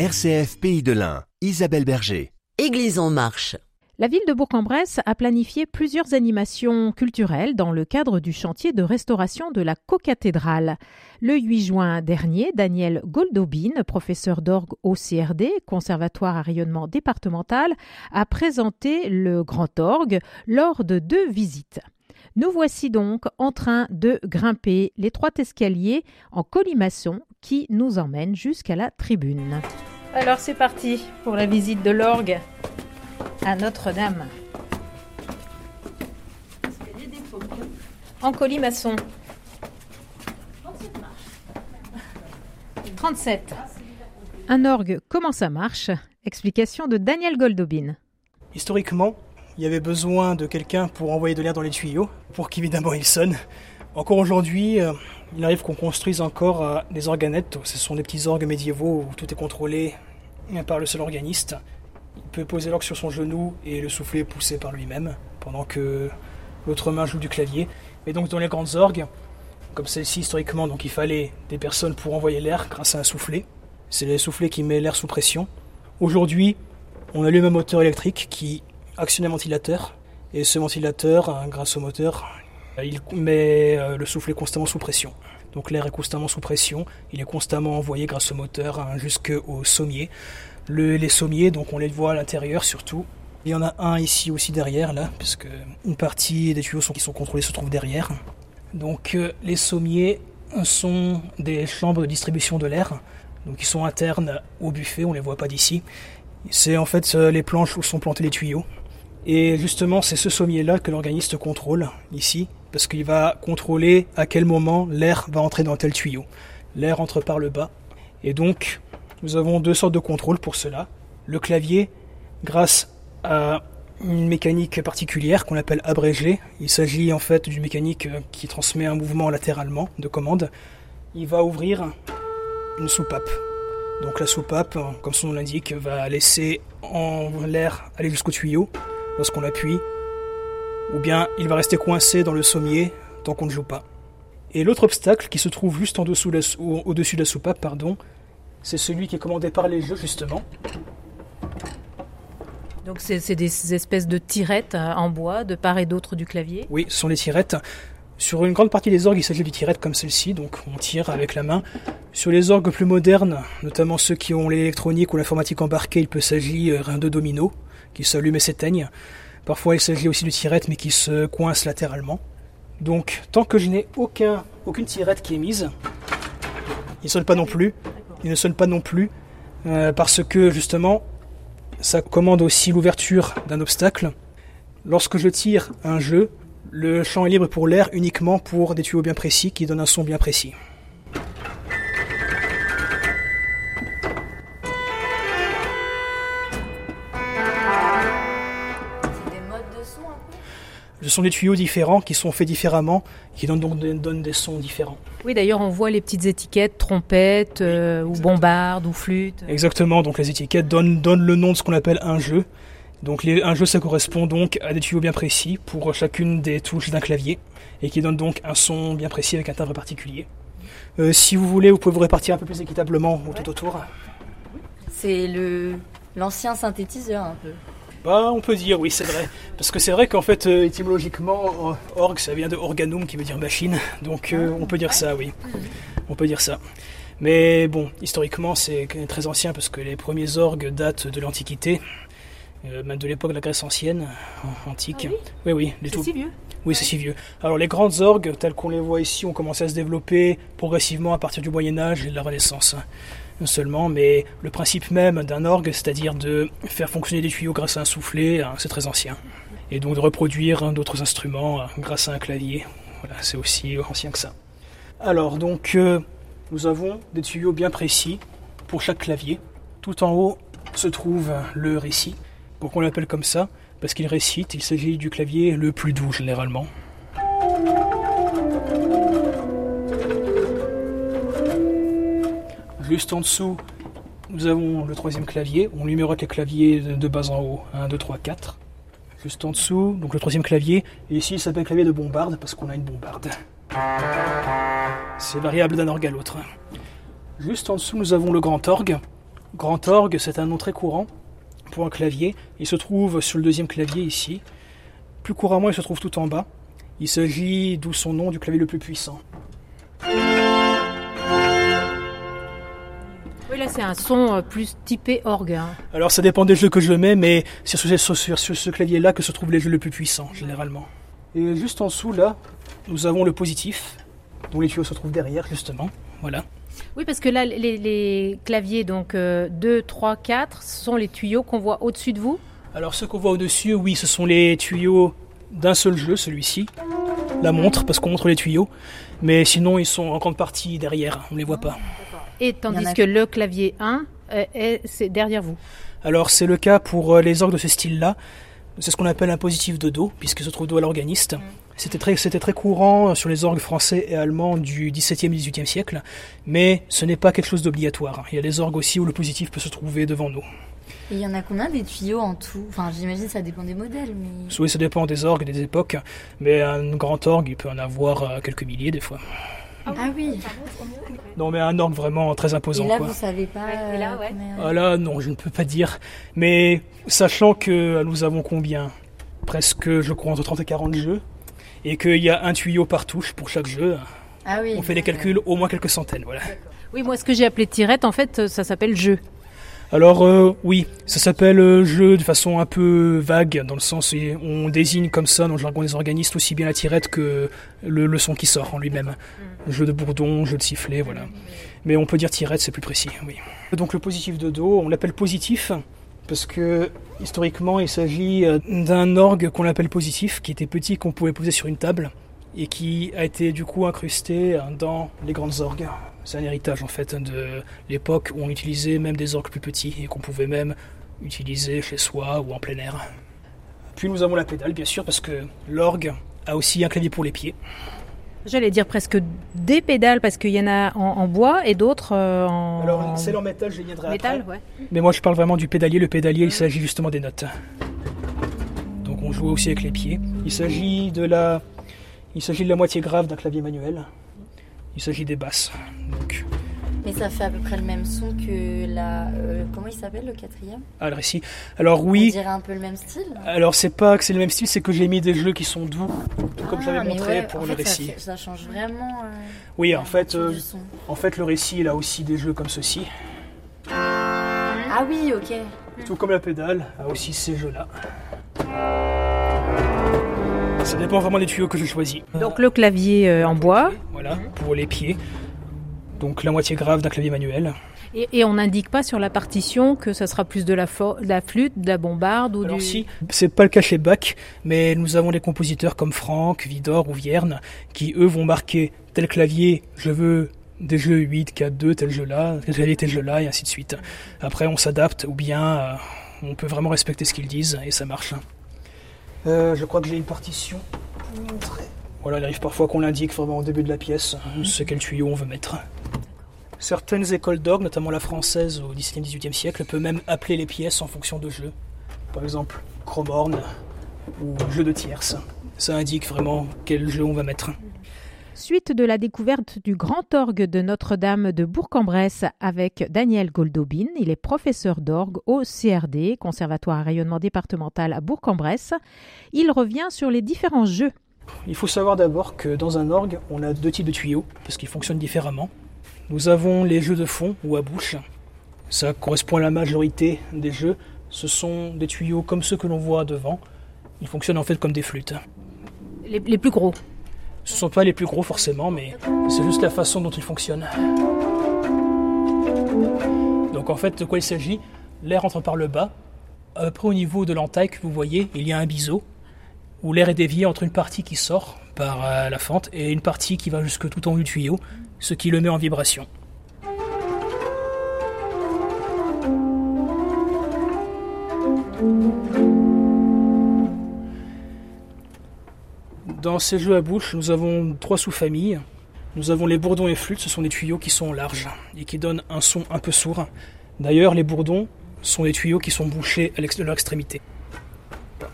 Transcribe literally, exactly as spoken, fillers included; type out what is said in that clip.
R C F Pays de l'Ain, Isabelle Berger. Église en marche. La ville de Bourg-en-Bresse a planifié plusieurs animations culturelles dans le cadre du chantier de restauration de la cocathédrale. Le huit juin dernier, Daniel Goldobin, professeur d'orgue au C R D, Conservatoire à rayonnement départemental, a présenté le grand orgue lors de deux visites. Nous voici donc en train de grimper l'étroit escalier en colimaçon qui nous emmène jusqu'à la tribune. Alors c'est parti pour la visite de l'orgue à Notre-Dame. En colimaçon. trente-sept. Un orgue, comment ça marche ? Explication de Daniel Goldobin. Historiquement, il y avait besoin de quelqu'un pour envoyer de l'air dans les tuyaux, pour qu'évidemment il sonne. Encore aujourd'hui, euh, il arrive qu'on construise encore euh, des organettes. Ce sont des petits orgues médiévaux où tout est contrôlé par le seul organiste. Il peut poser l'orgue sur son genou et le souffler pousser par lui-même, pendant que l'autre main joue du clavier. Et donc dans les grandes orgues, comme celle-ci historiquement, donc il fallait des personnes pour envoyer l'air grâce à un soufflet. C'est le soufflet qui met l'air sous pression. Aujourd'hui, on allume un moteur électrique qui actionne un ventilateur, et ce ventilateur, grâce au moteur, il met le soufflet constamment sous pression. Donc l'air est constamment sous pression, il est constamment envoyé grâce au moteur jusqu'au sommier. Le, les sommiers, donc on les voit à l'intérieur surtout. Il y en a un ici aussi derrière, là, puisque une partie des tuyaux sont, qui sont contrôlés se trouve derrière. Donc euh, les sommiers sont des chambres de distribution de l'air, donc ils sont internes au buffet, on ne les voit pas d'ici. C'est en fait euh, les planches où sont plantés les tuyaux. Et justement, c'est ce sommier-là que l'organiste contrôle, ici, parce qu'il va contrôler à quel moment l'air va entrer dans tel tuyau. L'air entre par le bas. Et donc, nous avons deux sortes de contrôle pour cela. Le clavier, grâce à une mécanique particulière qu'on appelle abrégée, il s'agit en fait d'une mécanique qui transmet un mouvement latéralement de commande. Il va ouvrir une soupape. Donc la soupape, comme son nom l'indique, va laisser en l'air aller jusqu'au tuyau lorsqu'on l'appuie, ou bien il va rester coincé dans le sommier tant qu'on ne joue pas. Et l'autre obstacle qui se trouve juste en dessous la, au, au-dessus de la soupape, pardon, c'est celui qui est commandé par les jeux justement. Donc c'est, c'est des espèces de tirettes en bois de part et d'autre du clavier ? Oui, ce sont des tirettes. Sur une grande partie des orgues, il s'agit de tirettes comme celle-ci, donc on tire avec la main. Sur les orgues plus modernes, notamment ceux qui ont l'électronique ou l'informatique embarquée, il peut s'agir de dominos qui s'allument et s'éteignent. Parfois, il s'agit aussi de tirettes, mais qui se coincent latéralement. Donc, tant que je n'ai aucun, aucune tirette qui est mise, il ne sonne pas non plus. Il ne sonne pas non plus, euh, parce que, justement, ça commande aussi l'ouverture d'un obstacle. Lorsque je tire un jeu, le champ est libre pour l'air uniquement pour des tuyaux bien précis qui donnent un son bien précis. Ce sont des tuyaux différents qui sont faits différemment, qui donnent donc donnent des sons différents. Oui, d'ailleurs, on voit les petites étiquettes, trompettes, euh, ou bombardes, ou flûtes. Exactement, donc les étiquettes donnent, donnent le nom de ce qu'on appelle un jeu. Donc les, un jeu, ça correspond donc à des tuyaux bien précis pour chacune des touches d'un clavier, et qui donne donc un son bien précis avec un timbre particulier. Euh, si vous voulez, vous pouvez vous répartir un peu plus équitablement ouais. tout autour. C'est le, l'ancien synthétiseur un peu. Bah, on peut dire, oui, c'est vrai. Parce que c'est vrai qu'en fait, euh, étymologiquement, euh, orgue, ça vient de organum, qui veut dire machine. Donc, euh, on peut dire ça, oui. On peut dire ça. Mais bon, historiquement, c'est très ancien, parce que les premiers orgues datent de l'Antiquité, euh, même de l'époque de la Grèce ancienne, antique. Ah oui, oui, oui. Les c'est tout... si vieux. Oui, c'est si vieux. Alors, les grandes orgues, telles qu'on les voit ici, ont commencé à se développer progressivement à partir du Moyen-Âge et de la Renaissance. Non seulement, mais le principe même d'un orgue, c'est-à-dire de faire fonctionner des tuyaux grâce à un soufflet, c'est très ancien. Et donc de reproduire d'autres instruments grâce à un clavier, voilà, c'est aussi ancien que ça. Alors, donc, euh, nous avons des tuyaux bien précis pour chaque clavier. Tout en haut se trouve le récit. Pourquoi on l'appelle comme ça ? Parce qu'il récite, il s'agit du clavier le plus doux généralement. Juste en dessous, nous avons le troisième clavier. On numérote les claviers de bas en haut. un, deux, trois, quatre. Juste en dessous, donc le troisième clavier. Et ici, il s'appelle clavier de bombarde parce qu'on a une bombarde. C'est variable d'un orgue à l'autre. Juste en dessous, nous avons le grand orgue, Grand orgue, c'est un nom très courant pour un clavier. Il se trouve sur le deuxième clavier ici. Plus couramment, il se trouve tout en bas. Il s'agit, d'où son nom, du clavier le plus puissant. Oui, là c'est un son plus typé orgue. Hein. Alors ça dépend des jeux que je mets, mais c'est sur, sur, sur, sur ce clavier-là que se trouvent les jeux les plus puissants, généralement. Et juste en dessous, là, nous avons le positif, dont les tuyaux se trouvent derrière, justement. Voilà. Oui, parce que là, les, les claviers, donc euh, deux, trois, quatre, ce sont les tuyaux qu'on voit au-dessus de vous. Alors ceux qu'on voit au-dessus, oui, ce sont les tuyaux d'un seul jeu, celui-ci. La montre, parce qu'on montre les tuyaux. Mais sinon, ils sont en grande partie derrière, on ne les voit pas. Et tandis que le clavier un, est, est, c'est derrière vous. Alors c'est le cas pour les orgues de ce style-là. C'est ce qu'on appelle un positif de do, puisqu'il se trouve dos à l'organiste. C'était très, c'était très courant sur les orgues français et allemands du dix-septième et dix-huitième siècle, mais ce n'est pas quelque chose d'obligatoire. Il y a des orgues aussi où le positif peut se trouver devant nous. Et il y en a combien des tuyaux en tout? Enfin, j'imagine que ça dépend des modèles, mais... Oui, ça dépend des orgues et des époques, mais un grand orgue, il peut en avoir quelques milliers des fois. Ah oui. Non, mais un orgue vraiment très imposant. Et là, quoi. vous savez pas... Et là, ouais. Ah là, non, je ne peux pas dire. Mais sachant que nous avons combien? Presque, je crois, entre trente et quarante jeux, et qu'il y a un tuyau par touche pour chaque jeu. Ah oui. On fait des calculs, au moins quelques centaines, voilà. Oui, moi, ce que j'ai appelé tirette, en fait, ça s'appelle jeu. Alors euh, oui, ça s'appelle euh, jeu de façon un peu vague, dans le sens où on désigne comme ça dans le jargon des organistes aussi bien la tirette que le, le son qui sort en lui-même. Mm. Jeu de bourdon, jeu de sifflet, voilà. Mm. Mais on peut dire tirette, c'est plus précis, oui. Donc le positif de do, on l'appelle positif, parce que historiquement il s'agit d'un orgue qu'on appelle positif, qui était petit, qu'on pouvait poser sur une table, et qui a été du coup incrusté dans les grandes orgues. C'est un héritage en fait de l'époque où on utilisait même des orgues plus petits et qu'on pouvait même utiliser chez soi ou en plein air. Puis nous avons la pédale bien sûr parce que l'orgue a aussi un clavier pour les pieds. J'allais dire presque des pédales parce qu'il y en a en, en bois et d'autres euh, en... Alors celle en métal je les viendrai métal, après. Ouais. Mais moi je parle vraiment du pédalier. Le pédalier il s'agit justement des notes. Donc on joue aussi avec les pieds. Il s'agit de la, il s'agit de la moitié grave d'un clavier manuel. Il s'agit des basses. Donc... Mais ça fait à peu près le même son que la... Euh, comment il s'appelle le quatrième? Ah, le récit. Alors oui... On dirait un peu le même style. Alors c'est pas que c'est le même style, c'est que j'ai mis des jeux qui sont doux, tout comme ah, j'avais montré ouais, pour en le fait, récit. Ça, fait, ça change vraiment... Euh, oui, en fait, euh, en fait le récit il a aussi des jeux comme ceci. Ah oui, ok. Tout comme la pédale a aussi ces jeux-là. Ça dépend vraiment des tuyaux que je choisis. Donc le clavier euh, en bois. Voilà, pour les pieds. Donc la moitié grave d'un clavier manuel. Et, et on n'indique pas sur la partition que ça sera plus de la, fo- de la flûte, de la bombarde ou Alors du... si, c'est pas le cas chez Bach, mais nous avons des compositeurs comme Franck, Widor ou Vierne qui eux vont marquer tel clavier, je veux des jeux huit, quatre, deux, tel jeu-là, tel clavier, tel jeu-là, et ainsi de suite. Après on s'adapte ou bien euh, on peut vraiment respecter ce qu'ils disent et ça marche. Euh, je crois que j'ai une partition pour vous montrer. Voilà, il arrive parfois qu'on l'indique vraiment au début de la pièce, c'est quel tuyau on veut mettre. Certaines écoles d'orgue, notamment la française au dix-septième dix-huitième siècle, peuvent même appeler les pièces en fonction de jeux. Par exemple, chromorne ou jeu de tierce. Ça indique vraiment quel jeu on va mettre. Suite de la découverte du grand orgue de Notre-Dame de Bourg-en-Bresse avec Daniel Goldobin. Il est professeur d'orgue au C R D, Conservatoire à rayonnement départemental à Bourg-en-Bresse. Il revient sur les différents jeux. Il faut savoir d'abord que dans un orgue, on a deux types de tuyaux, parce qu'ils fonctionnent différemment. Nous avons les jeux de fond ou à bouche. Ça correspond à la majorité des jeux. Ce sont des tuyaux comme ceux que l'on voit devant. Ils fonctionnent en fait comme des flûtes. Les, les plus gros. Ce ne sont pas les plus gros forcément, mais c'est juste la façon dont ils fonctionnent. Donc en fait, de quoi il s'agit? L'air entre par le bas. À peu près au niveau de l'entaille que vous voyez, il y a un biseau, où l'air est dévié entre une partie qui sort par euh, la fente et une partie qui va jusque tout en haut du tuyau, ce qui le met en vibration. Dans ces jeux à bouche, nous avons trois sous-familles. Nous avons les bourdons et flûtes, ce sont des tuyaux qui sont larges et qui donnent un son un peu sourd. D'ailleurs, les bourdons sont des tuyaux qui sont bouchés à l'ex- de leur extrémité.